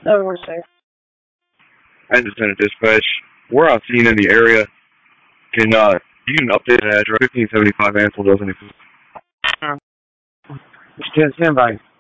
Over, sir. Independent Dispatch. We're on scene in the area. You can update that address. 1575 Ansel doesn't exist. Stand by.